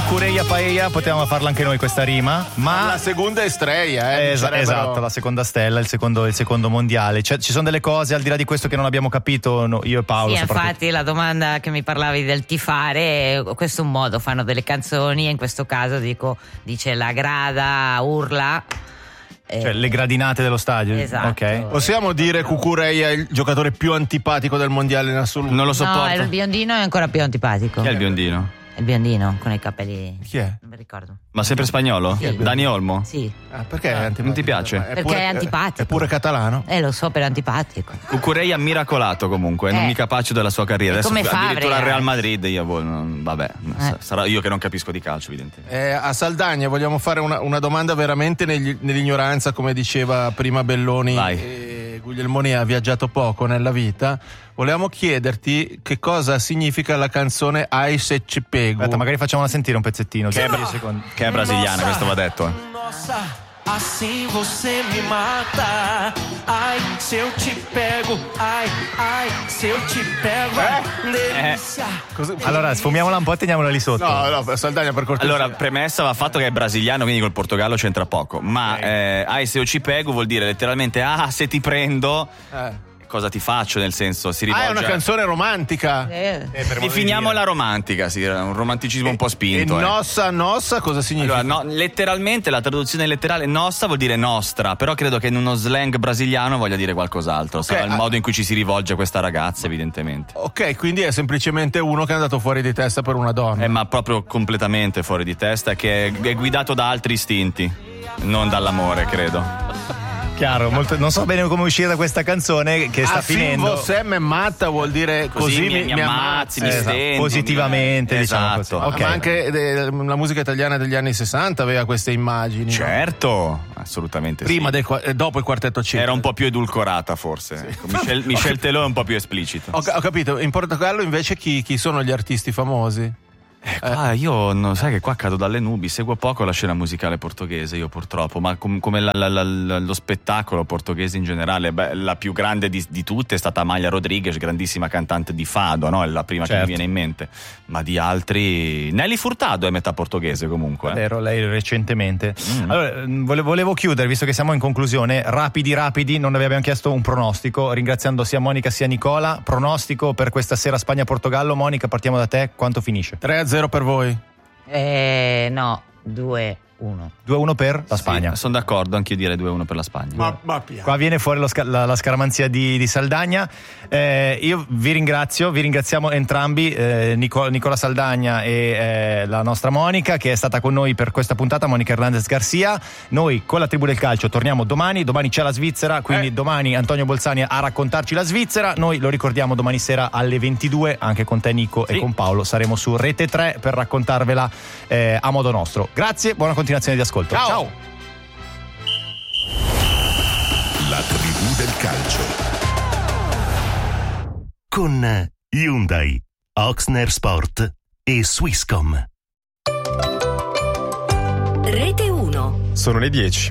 Cucureia Paella, potevamo farla anche noi questa rima, ma la seconda estrella, esatto, la seconda stella, il secondo mondiale. Ci sono delle cose al di là di questo che non abbiamo capito, io e Paolo. Sì, infatti la domanda che mi parlavi del tifare, questo è un modo, fanno delle canzoni e in questo caso dice la grada urla. Cioè le gradinate dello stadio. Esatto. Okay. Possiamo dire Cucureia è il giocatore più antipatico del mondiale in assoluto? Non lo sopporto. No, il biondino è ancora più antipatico. Chi è il biondino? Il biondino con i capelli. Chi è? Non mi ricordo. Ma sempre spagnolo? Sì. Dani Olmo? Sì. Perché è antipatico? Non ti piace? Perché è antipatico. È pure catalano? Lo so, per antipatico. Cucureia miracolato comunque, non mi capace della sua carriera. Adesso come addirittura al Favre, Real Madrid, sarà io che non capisco di calcio, evidentemente. A Saldagna vogliamo fare una domanda veramente nell'ignoranza, come diceva prima Belloni. Vai. Guglielmoni ha viaggiato poco nella vita. Volevamo chiederti che cosa significa la canzone Ai se ci pego. Aspetta, magari facciamola sentire un pezzettino. Che è brasiliana, questo va detto. Nossa, assim você me mata. Ai, se eu te pego. Ai, se eu te pego. Delícia. Allora sfumiamola un po' e teniamola lì sotto. No, Saldagna, per cortesia. Allora, premessa va fatto che è brasiliano, quindi col Portogallo c'entra poco. Ma ai se eu ci pego vuol dire letteralmente se ti prendo. Cosa ti faccio, nel senso, si rivolge. È una canzone romantica. Definiamola romantica, sì, un romanticismo un po' spinto. E nossa cosa significa? Allora, letteralmente la traduzione letterale nossa vuol dire nostra, però credo che in uno slang brasiliano voglia dire qualcos'altro. Sarà il modo in cui ci si rivolge a questa ragazza, evidentemente. Ok, quindi è semplicemente uno che è andato fuori di testa per una donna. Ma proprio completamente fuori di testa, che è guidato da altri istinti, non dall'amore, credo. Chiaro, non so bene come uscire da questa canzone che sta finendo. Se me matta vuol dire così mi ammazzi, mi stendi, positivamente, esatto. diciamo così. Okay. Ma anche la musica italiana degli anni 60 aveva queste immagini. Certo, assolutamente. Prima dopo il quartetto C. Era un po' più edulcorata, forse. Sì. Michel Teló è un po' più esplicito. Ho capito. In Portogallo invece chi sono gli artisti famosi? Io non sai che qua cado dalle nubi, seguo poco la scena musicale portoghese, io purtroppo, ma come lo spettacolo portoghese in generale. La più grande di tutte è stata Amália Rodrigues, grandissima cantante di fado, no? È la prima che mi viene in mente. Ma di altri, Nelly Furtado è metà portoghese comunque. Vero, lei recentemente. Allora, volevo chiudere, visto che siamo in conclusione, rapidi, non abbiamo chiesto un pronostico, ringraziando sia Monica sia Nicola. Pronostico per questa sera Spagna-Portogallo. Monica, partiamo da te, quanto finisce? 3-0 per voi? No, 2-1. 2-1 per la Spagna. Sono d'accordo, anch'io direi 2-1 per la Spagna. Ma qua viene fuori la scaramanzia di Saldagna. Io vi ringraziamo entrambi, Nicola Saldagna e la nostra Monica, che è stata con noi per questa puntata, Monica Hernandez Garcia. Noi con la Tribù del Calcio torniamo domani c'è la Svizzera, quindi domani Antonio Bolzani a raccontarci la Svizzera. Noi lo ricordiamo domani sera alle 22, anche con te Nico e con Paolo saremo su Rete 3 per raccontarvela a modo nostro. Grazie, buona continuazione di ascolto. Ciao. La Tribù del Calcio con Hyundai, Oxner Sport e Swisscom. Rete 1. Sono le 10.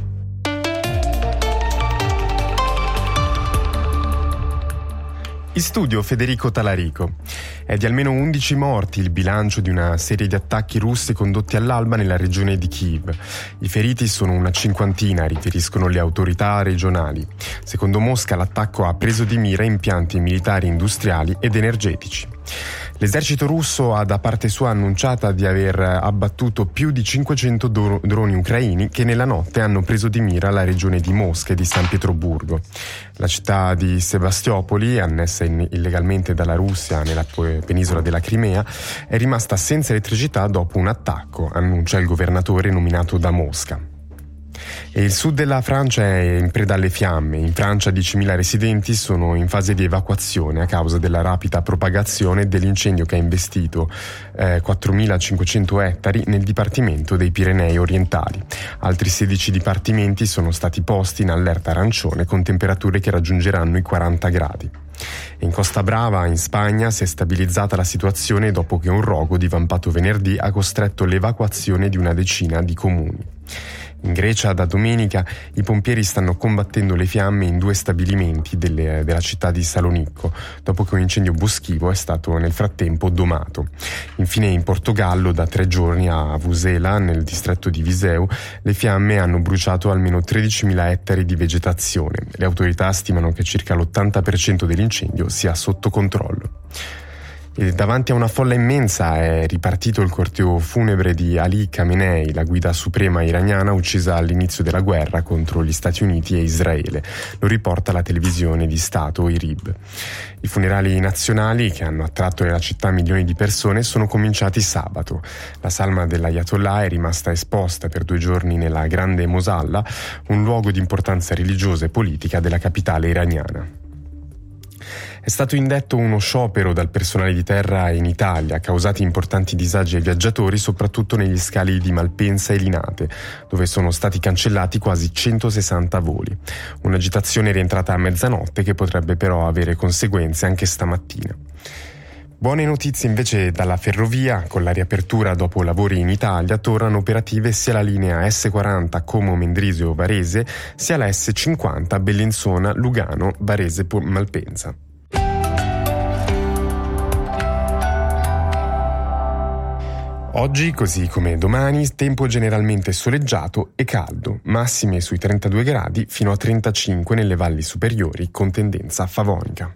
In studio Federico Talarico. È di almeno 11 morti il bilancio di una serie di attacchi russi condotti all'alba nella regione di Kiev. I feriti sono una cinquantina, riferiscono le autorità regionali. Secondo Mosca l'attacco ha preso di mira impianti militari industriali ed energetici. L'esercito russo ha da parte sua annunciata di aver abbattuto più di 500 droni ucraini che nella notte hanno preso di mira la regione di Mosca e di San Pietroburgo. La città di Sebastopoli, annessa illegalmente dalla Russia nella penisola della Crimea, è rimasta senza elettricità dopo un attacco, annuncia il governatore nominato da Mosca. E il sud della Francia è in preda alle fiamme. In Francia 10.000 residenti sono in fase di evacuazione a causa della rapida propagazione dell'incendio che ha investito 4.500 ettari nel dipartimento dei Pirenei orientali. Altri 16 dipartimenti sono stati posti in allerta arancione con temperature che raggiungeranno i 40 gradi. In Costa Brava, in Spagna, si è stabilizzata la situazione dopo che un rogo divampato venerdì ha costretto l'evacuazione di una decina di comuni. In Grecia da domenica i pompieri stanno combattendo le fiamme in 2 stabilimenti della città di Salonicco, dopo che un incendio boschivo è stato nel frattempo domato. Infine in Portogallo da 3 giorni a Vusela, nel distretto di Viseu, le fiamme hanno bruciato almeno 13.000 ettari di vegetazione. Le autorità stimano che circa l'80% dell'incendio sia sotto controllo. E davanti a una folla immensa è ripartito il corteo funebre di Ali Khamenei, la guida suprema iraniana uccisa all'inizio della guerra contro gli Stati Uniti e Israele. Lo riporta la televisione di Stato IRIB. I funerali nazionali, che hanno attratto nella città milioni di persone, sono cominciati sabato. La salma dell'Ayatollah è rimasta esposta per 2 giorni nella Grande Mosalla, un luogo di importanza religiosa e politica della capitale iraniana. È stato indetto uno sciopero dal personale di terra in Italia, causati importanti disagi ai viaggiatori, soprattutto negli scali di Malpensa e Linate, dove sono stati cancellati quasi 160 voli. Un'agitazione rientrata a mezzanotte che potrebbe però avere conseguenze anche stamattina. Buone notizie invece dalla ferrovia. Con la riapertura dopo lavori in Italia tornano operative sia la linea S40 Como-Mendrisio-Varese sia la S50 Bellinzona-Lugano-Varese-Malpensa. Oggi, così come domani, tempo generalmente soleggiato e caldo, massime sui 32 gradi fino a 35 nelle valli superiori con tendenza favonica.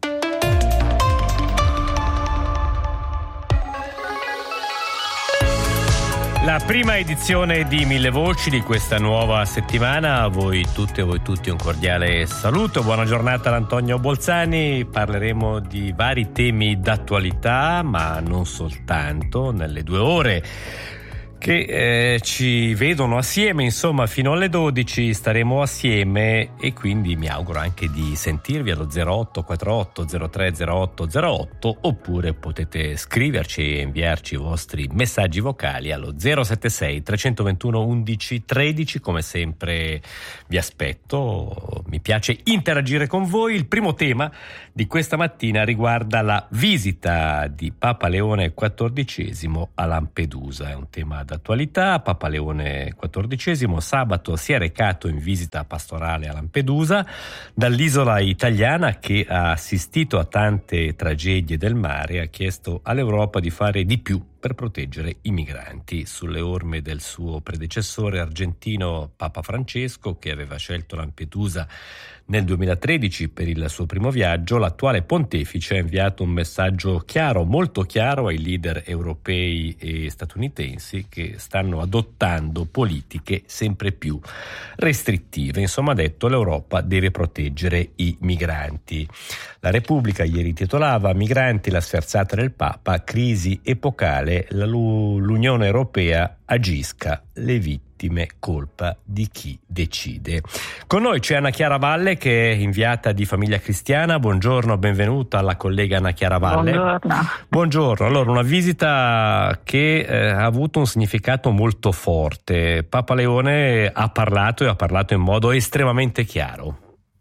La prima edizione di Mille Voci di questa nuova settimana, a voi tutte e voi tutti un cordiale saluto, buona giornata da Antonio Bolzani. Parleremo di vari temi d'attualità, ma non soltanto, nelle 2 ore che ci vedono assieme, insomma fino alle 12 staremo assieme e quindi mi auguro anche di sentirvi allo 0848 0308 08 oppure potete scriverci e inviarci i vostri messaggi vocali allo 076 321 11 13. Come sempre vi aspetto, mi piace interagire con voi. Il primo tema di questa mattina riguarda la visita di Papa Leone XIV a Lampedusa. È un tema d'attualità. Papa Leone XIV sabato si è recato in visita pastorale a Lampedusa, dall'isola italiana che ha assistito a tante tragedie del mare. Ha chiesto all'Europa di fare di più per proteggere i migranti, sulle orme del suo predecessore argentino Papa Francesco, che aveva scelto Lampedusa nel 2013 per il suo primo viaggio. L'attuale pontefice ha inviato un messaggio chiaro, molto chiaro, ai leader europei e statunitensi che stanno adottando politiche sempre più restrittive. Insomma, ha detto, l'Europa deve proteggere i migranti. La Repubblica ieri titolava: migranti, la sferzata del Papa, crisi epocale, l'Unione Europea agisca, le vittime colpa di chi decide. Con noi c'è Anna Chiara Valle, che è inviata di Famiglia Cristiana. Buongiorno, benvenuta alla collega Anna Chiara Valle. Buongiorno. Allora, una visita che ha avuto un significato molto forte. Papa Leone ha parlato e ha parlato in modo estremamente chiaro.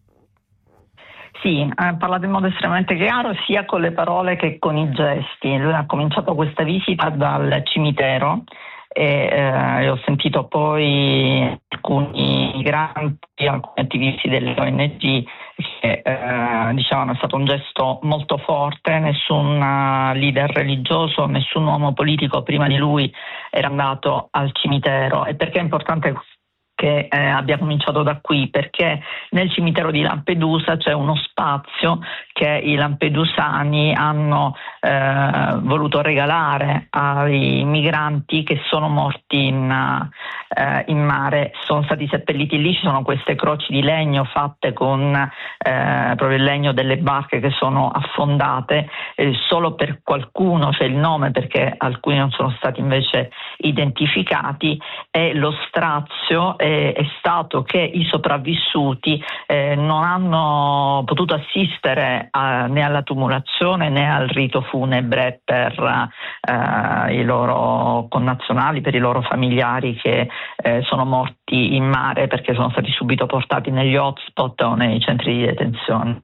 Sì, ha parlato in modo estremamente chiaro sia con le parole che con i gesti. Lui ha cominciato questa visita dal cimitero e ho sentito poi alcuni migranti, alcuni attivisti delle ONG che dicevano è stato un gesto molto forte, nessun leader religioso, nessun uomo politico prima di lui era andato al cimitero. E perché è importante che abbia cominciato da qui? Perché nel cimitero di Lampedusa c'è uno spazio che i lampedusani hanno voluto regalare ai migranti che sono morti in mare, sono stati seppelliti lì. Ci sono queste croci di legno fatte con proprio il legno delle barche che sono affondate, solo per qualcuno c'è il nome perché alcuni non sono stati invece identificati, e lo strazio è stato che i sopravvissuti non hanno potuto assistere né alla tumulazione né al rito funebre per i loro connazionali, per i loro familiari che sono morti in mare perché sono stati subito portati negli hotspot o nei centri di detenzione.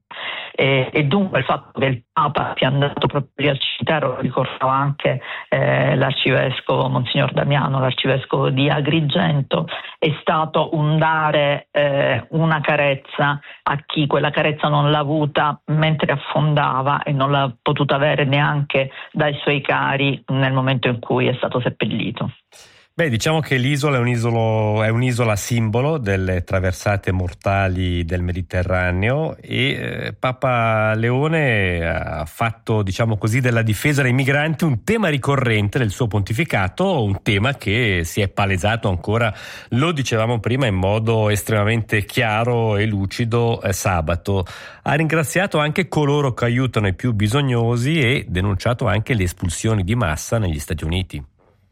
e dunque il fatto che il Papa sia andato proprio lì al cimitero, lo ricordava anche l'arcivescovo Monsignor Damiano, l'arcivescovo di Agrigento, è stato un dare una carezza a chi quella carezza non l'ha avuta mentre affondava e non l'ha potuta avere neanche dai suoi cari nel momento in cui è stato seppellito. Beh, diciamo che l'isola è un'isola simbolo delle traversate mortali del Mediterraneo e Papa Leone ha fatto, diciamo così, della difesa dei migranti un tema ricorrente del suo pontificato, un tema che si è palesato ancora, lo dicevamo prima, in modo estremamente chiaro e lucido sabato. Ha ringraziato anche coloro che aiutano i più bisognosi e denunciato anche le espulsioni di massa negli Stati Uniti.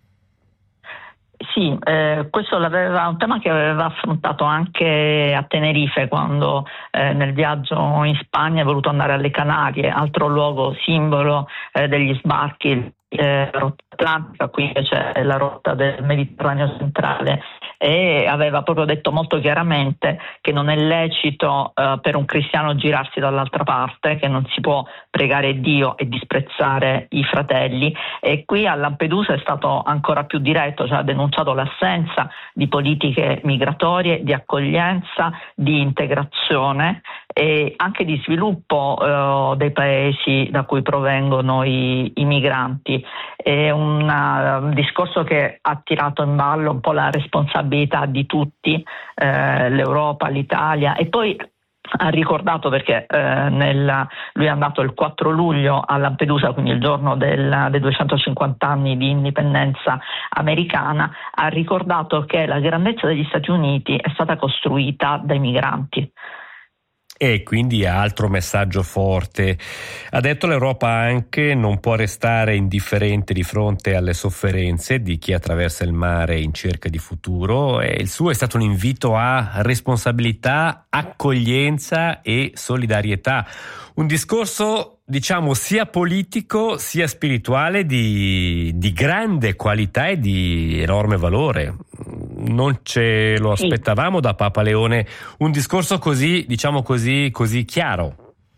Sì, questo un tema che aveva affrontato anche a Tenerife quando nel viaggio in Spagna è voluto andare alle Canarie, altro luogo simbolo degli sbarchi, rotta atlantica, qui c'è la rotta del Mediterraneo centrale, e aveva proprio detto molto chiaramente che non è lecito per un cristiano girarsi dall'altra parte, che non si può pregare Dio e disprezzare i fratelli, e qui a Lampedusa è stato ancora più diretto, cioè ha denunciato l'assenza di politiche migratorie, di accoglienza, di integrazione e anche di sviluppo dei paesi da cui provengono i migranti. È un discorso che ha tirato in ballo un po' la responsabilità di tutti, l'Europa, l'Italia, e poi ha ricordato, perché lui è andato il 4 luglio a Lampedusa, quindi il giorno dei 250 anni di indipendenza americana, ha ricordato che la grandezza degli Stati Uniti è stata costruita dai migranti. E quindi altro messaggio forte. Ha detto l'Europa anche non può restare indifferente di fronte alle sofferenze di chi attraversa il mare in cerca di futuro, e il suo è stato un invito a responsabilità, accoglienza e solidarietà. Un discorso, diciamo, sia politico sia spirituale di grande qualità e di enorme valore. Non ce lo aspettavamo da Papa Leone, un discorso così, diciamo così chiaro.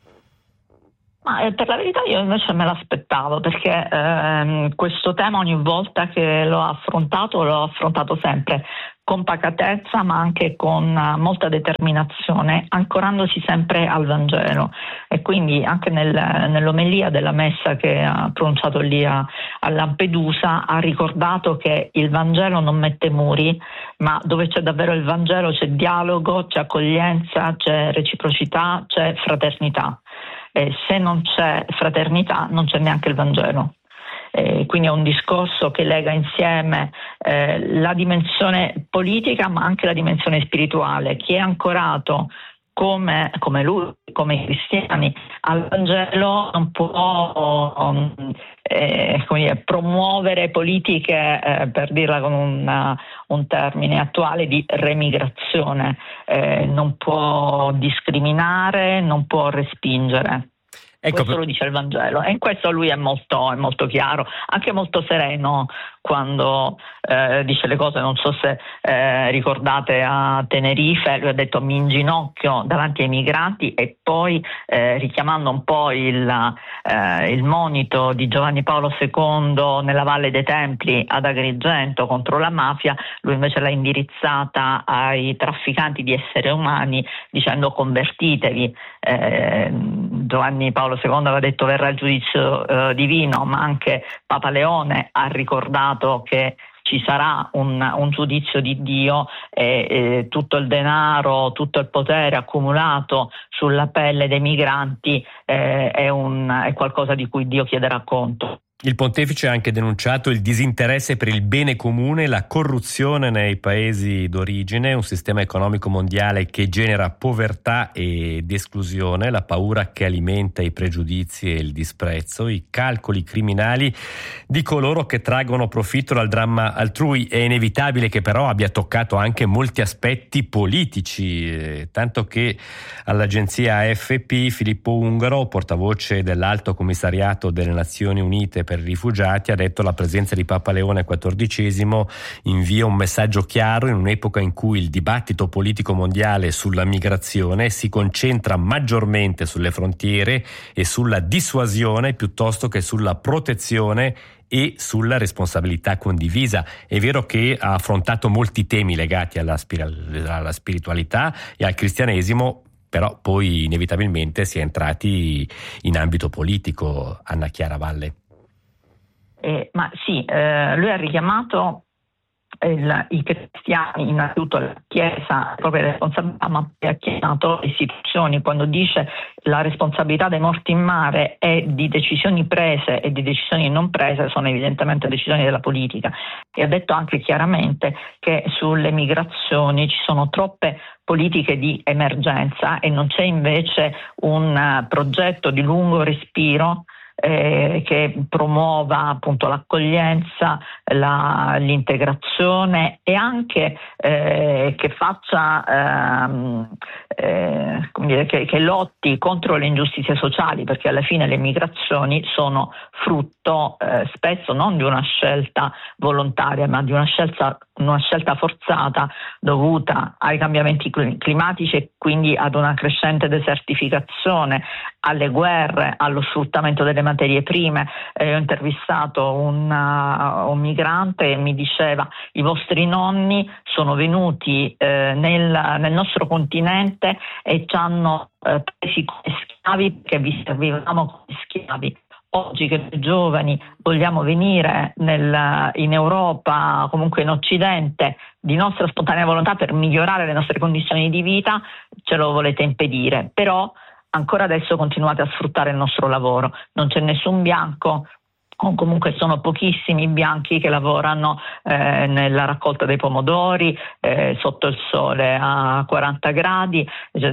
Ma per la verità io invece me l'aspettavo, perché questo tema ogni volta che l'ho affrontato sempre con pacatezza, ma anche con molta determinazione, ancorandosi sempre al Vangelo. E quindi anche nell'omelia della messa che ha pronunciato lì a Lampedusa ha ricordato che il Vangelo non mette muri, ma dove c'è davvero il Vangelo c'è dialogo, c'è accoglienza, c'è reciprocità, c'è fraternità. E se non c'è fraternità non c'è neanche il Vangelo. Quindi è un discorso che lega insieme la dimensione politica ma anche la dimensione spirituale. Chi è ancorato come lui, come i cristiani, al Vangelo non può promuovere politiche, per dirla con un termine attuale, di remigrazione. Non può discriminare, non può respingere. Ecco, questo lo dice il Vangelo, e in questo lui è molto chiaro, anche molto sereno quando dice le cose. Non so se ricordate a Tenerife, lui ha detto mi inginocchio davanti ai migranti, e poi richiamando un po' il monito di Giovanni Paolo II nella Valle dei Templi ad Agrigento contro la mafia, lui invece l'ha indirizzata ai trafficanti di esseri umani dicendo convertitevi. Giovanni Paolo II aveva detto verrà il giudizio divino, ma anche Papa Leone ha ricordato che ci sarà un giudizio di Dio, e tutto il denaro, tutto il potere accumulato sulla pelle dei migranti è qualcosa di cui Dio chiederà conto. Il pontefice ha anche denunciato il disinteresse per il bene comune, la corruzione nei paesi d'origine, un sistema economico mondiale che genera povertà ed esclusione, la paura che alimenta i pregiudizi e il disprezzo, i calcoli criminali di coloro che traggono profitto dal dramma altrui. È inevitabile che però abbia toccato anche molti aspetti politici, tanto che all'agenzia AFP Filippo Ungaro, portavoce dell'Alto Commissariato delle Nazioni Unite per per i rifugiati, ha detto: la presenza di Papa Leone XIV invia un messaggio chiaro in un'epoca in cui il dibattito politico mondiale sulla migrazione si concentra maggiormente sulle frontiere e sulla dissuasione piuttosto che sulla protezione e sulla responsabilità condivisa. È vero che ha affrontato molti temi legati alla spiritualità e al cristianesimo, però poi inevitabilmente si è entrati in ambito politico. Anna Chiara Valle. Ma sì, lui ha richiamato i cristiani, innanzitutto la Chiesa, proprio responsabilità, ma ha chiamato le istituzioni quando dice la responsabilità dei morti in mare è di decisioni prese e di decisioni non prese, sono evidentemente decisioni della politica. E ha detto anche chiaramente che sulle migrazioni ci sono troppe politiche di emergenza e non c'è invece un progetto di lungo respiro che promuova appunto l'accoglienza, l'integrazione e anche che faccia che lotti contro le ingiustizie sociali, perché alla fine le migrazioni sono frutto spesso non di una scelta volontaria, ma di una scelta forzata dovuta ai cambiamenti climatici e quindi ad una crescente desertificazione, alle guerre, allo sfruttamento delle materie prime. Ho intervistato un migrante e mi diceva: i vostri nonni sono venuti nel nostro continente e ci hanno presi come schiavi perché vi servivamo come schiavi. Oggi che noi giovani vogliamo venire in Europa, comunque in Occidente, di nostra spontanea volontà per migliorare le nostre condizioni di vita, ce lo volete impedire. Però ancora adesso continuate a sfruttare il nostro lavoro. Non c'è nessun bianco, o comunque sono pochissimi bianchi che lavorano nella raccolta dei pomodori sotto il sole a 40 gradi.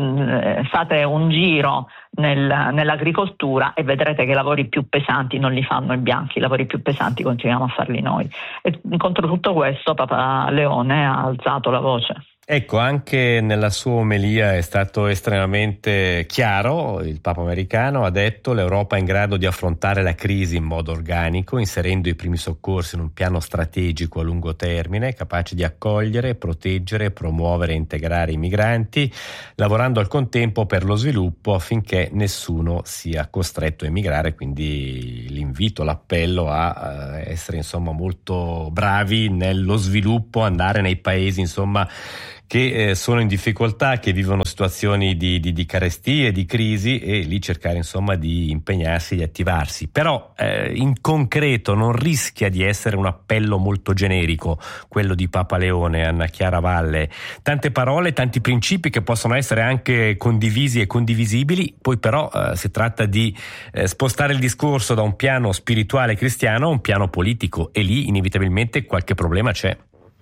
Fate un giro nell'agricoltura e vedrete che i lavori più pesanti non li fanno i bianchi, i lavori più pesanti continuiamo a farli noi. E contro tutto questo Papa Leone ha alzato la voce. Ecco, anche nella sua omelia è stato estremamente chiaro. Il Papa americano ha detto: l'Europa è in grado di affrontare la crisi in modo organico, inserendo i primi soccorsi in un piano strategico a lungo termine, capace di accogliere, proteggere, promuovere e integrare i migranti, lavorando al contempo per lo sviluppo affinché nessuno sia costretto a emigrare. Quindi l'invito, l'appello a essere insomma molto bravi nello sviluppo, andare nei paesi insomma che sono in difficoltà, che vivono situazioni di carestie, di crisi, e lì cercare insomma di impegnarsi, di attivarsi. Però in concreto non rischia di essere un appello molto generico quello di Papa Leone, Anna Chiara Valle. Tante parole, tanti principi che possono essere anche condivisi e condivisibili, poi però si tratta di spostare il discorso da un piano spirituale cristiano a un piano politico, e lì inevitabilmente qualche problema c'è.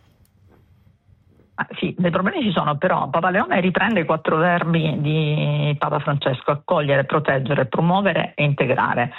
Sì, dei problemi ci sono, però Papa Leone riprende i 4 verbi di Papa Francesco: accogliere, proteggere, promuovere e integrare.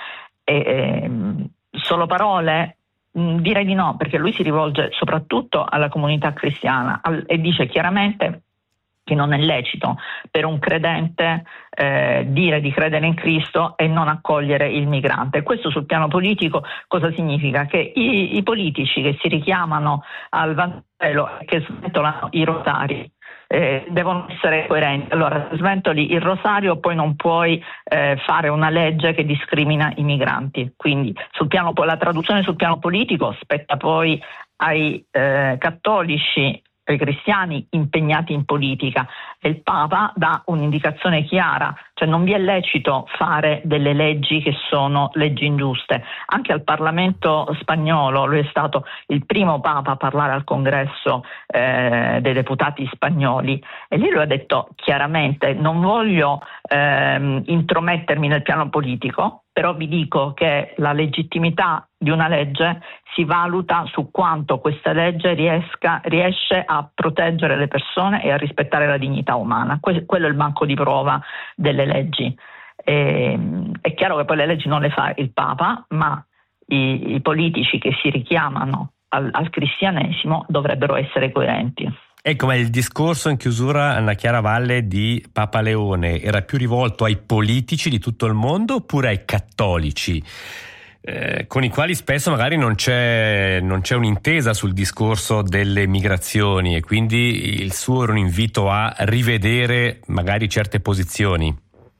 Solo parole? Direi di no, perché lui si rivolge soprattutto alla comunità cristiana e dice chiaramente che non è lecito per un credente dire di credere in Cristo e non accogliere il migrante. Questo sul piano politico cosa significa? Che i politici che si richiamano al Vangelo e che sventolano i rosari devono essere coerenti. Allora, sventoli il rosario, poi non puoi fare una legge che discrimina i migranti. Quindi la traduzione sul piano politico spetta poi ai cattolici, ai cristiani impegnati in politica, e il Papa dà un'indicazione chiara, cioè non vi è lecito fare delle leggi che sono leggi ingiuste. Anche al Parlamento spagnolo, lui è stato il primo Papa a parlare al Congresso dei deputati spagnoli, e lì lui ha detto chiaramente: non voglio intromettermi nel piano politico, però vi dico che la legittimità di una legge si valuta su quanto questa legge riesce a proteggere le persone e a rispettare la dignità umana. Quello è il banco di prova delle leggi. È chiaro che poi le leggi non le fa il Papa, ma i politici che si richiamano al cristianesimo dovrebbero essere coerenti. Ecco, ma il discorso in chiusura, Anna Chiara Valle, di Papa Leone era più rivolto ai politici di tutto il mondo oppure ai cattolici? con i quali spesso magari non c'è un'intesa sul discorso delle migrazioni, e quindi il suo era un invito a rivedere magari certe posizioni.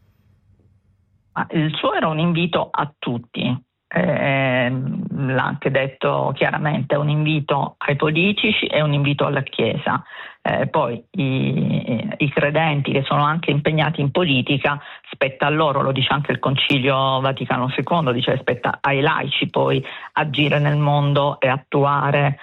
Il suo era un invito a tutti. L'ha anche detto chiaramente, è un invito ai politici e un invito alla Chiesa. Poi i credenti che sono anche impegnati in politica, spetta a loro, lo dice anche il Concilio Vaticano II, dice spetta ai laici poi agire nel mondo e attuare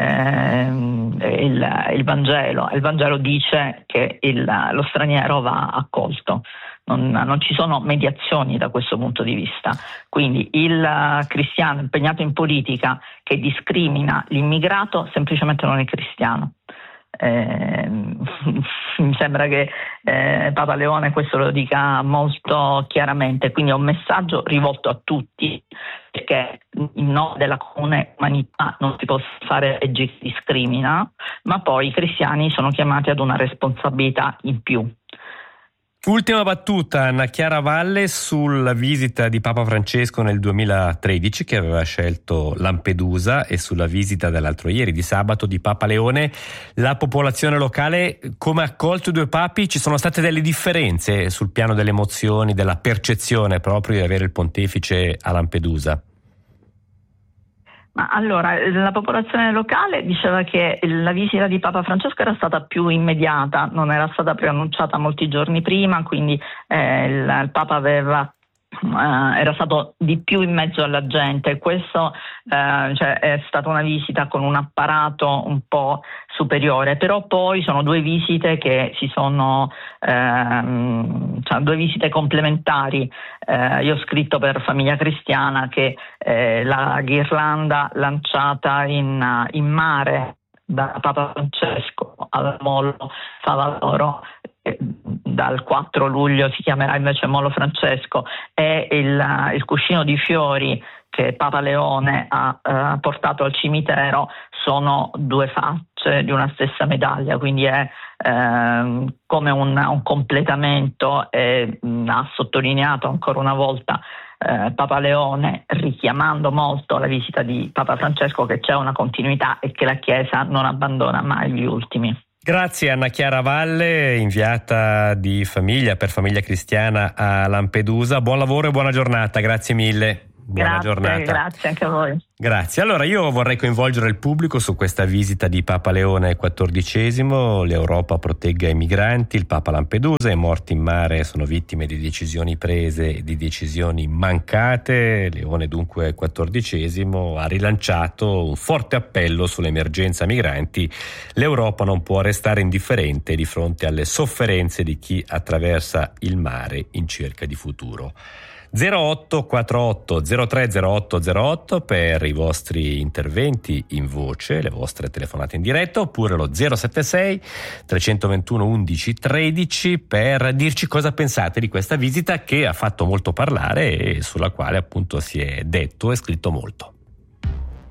il Vangelo. Il Vangelo dice che lo straniero va accolto. Non ci sono mediazioni da questo punto di vista. Quindi il cristiano impegnato in politica che discrimina l'immigrato semplicemente non è cristiano. Mi sembra che Papa Leone questo lo dica molto chiaramente, quindi è un messaggio rivolto a tutti, perché in nome della comune umanità non si può fare leggi che discrimina, ma poi i cristiani sono chiamati ad una responsabilità in più. Ultima battuta, Anna Chiara Valle, sulla visita di Papa Francesco nel 2013 che aveva scelto Lampedusa, e sulla visita dell'altro ieri, di sabato, di Papa Leone. La popolazione locale come ha accolto i due papi? Ci sono state delle differenze sul piano delle emozioni, della percezione proprio di avere il pontefice a Lampedusa? Ma allora, la popolazione locale diceva che la visita di Papa Francesco era stata più immediata, non era stata preannunciata molti giorni prima, quindi il Papa era stato di più in mezzo alla gente. Questo è stata una visita con un apparato un po' superiore, però poi sono due visite che due visite complementari. Io ho scritto per Famiglia Cristiana che la ghirlanda lanciata in mare da Papa Francesco al Molo Favaloro, dal 4 luglio si chiamerà invece Molo Francesco, e il cuscino di fiori che Papa Leone ha portato al cimitero sono due facce di una stessa medaglia, quindi è come un completamento, e ha sottolineato ancora una volta Papa Leone, richiamando molto la visita di Papa Francesco, che c'è una continuità e che la Chiesa non abbandona mai gli ultimi. Grazie Anna Chiara Valle, inviata di Famiglia per Famiglia Cristiana a Lampedusa. Buon lavoro e buona giornata, grazie mille. Buona giornata. Grazie anche a voi. Grazie. Allora io vorrei coinvolgere il pubblico su questa visita di Papa Leone XIV. L'Europa protegga i migranti, il Papa Lampedusa, i morti in mare sono vittime di decisioni prese e di decisioni mancate. Leone dunque XIV ha rilanciato un forte appello sull'emergenza migranti. L'Europa non può restare indifferente di fronte alle sofferenze di chi attraversa il mare in cerca di futuro. 0848 030808 per i vostri interventi in voce, le vostre telefonate in diretta, oppure lo 076 321 11 13 per dirci cosa pensate di questa visita che ha fatto molto parlare e sulla quale appunto si è detto e scritto molto.